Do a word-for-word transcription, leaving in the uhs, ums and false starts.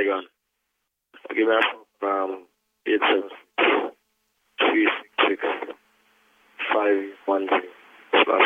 Saigon. Give me a um, eight seven three six six five one zero.